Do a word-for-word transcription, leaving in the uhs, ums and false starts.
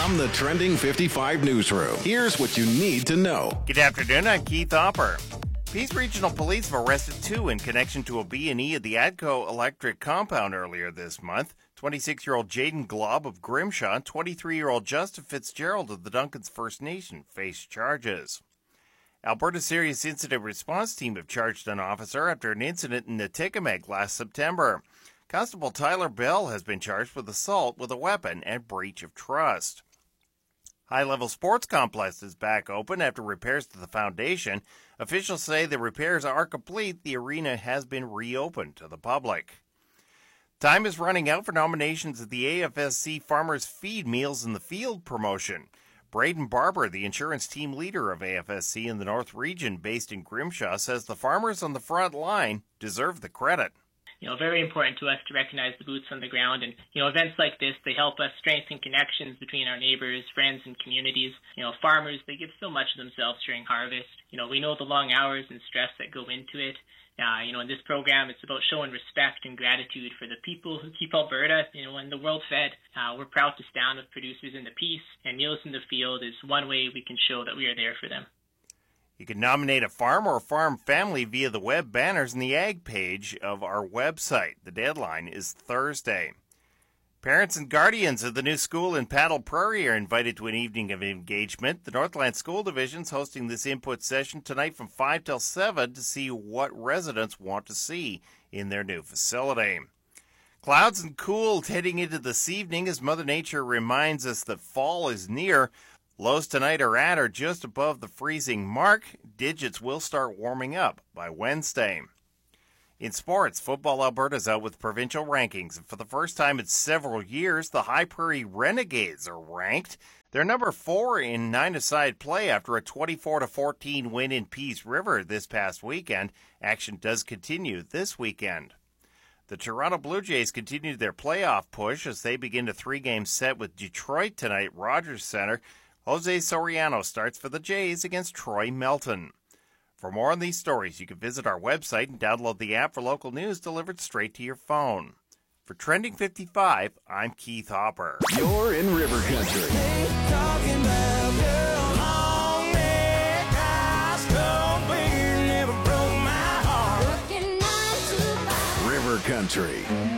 From the Trending fifty-five newsroom, here's what you need to know. Good afternoon, I'm Keith Hopper. Peace Regional Police have arrested two in connection to a B and E at the ADCO Electric compound earlier this month. twenty-six-year-old Jaden Glob of Grimshaw and twenty-three-year-old Justin Fitzgerald of the Duncans First Nation face charges. Alberta's Serious Incident Response Team have charged an officer after an incident in Natikamekw last September. Constable Tyler Bell has been charged with assault with a weapon and breach of trust. High Level Sports Complex is back open after repairs to the foundation. Officials say the repairs are complete. The arena has been reopened to the public. Time is running out for nominations at the A F S C Farmers Feed Meals in the Field promotion. Braden Barber, the insurance team leader of A F S C in the North Region based in Grimshaw, says the farmers on the front line deserve the credit. You know, very important to us to recognize the boots on the ground. And, you know, events like this, they help us strengthen connections between our neighbors, friends, and communities. You know, farmers, they give so much of themselves during harvest. You know, we know the long hours and stress that go into it. Uh, you know, in this program, it's about showing respect and gratitude for the people who keep Alberta, you know, and the world fed. Uh, we're proud to stand with producers in the peace, and Meals in the Field is one way we can show that we are there for them. You can nominate a farm or a farm family via the web banners in the ag page of our website. The deadline is Thursday. Parents and guardians of the new school in Paddle Prairie are invited to an evening of engagement. The Northland School Division is hosting this input session tonight from five till seven to see what residents want to see in their new facility. Clouds and cool heading into this evening as Mother Nature reminds us that fall is near. Lows tonight are at or just above the freezing mark. Digits will start warming up by Wednesday. In sports, Football Alberta's out with provincial rankings, and for the first time in several years, the High Prairie Renegades are ranked. They're number four in nine-a-side play after a twenty-four to fourteen win in Peace River this past weekend. Action does continue this weekend. The Toronto Blue Jays continue their playoff push as they begin a three-game set with Detroit tonight at Rogers Centre. Jose Soriano starts for the Jays against Troy Melton. For more on these stories, you can visit our website and download the app for local news delivered straight to your phone. For Trending fifty-five, I'm Keith Hopper. You're in River Country. River Country.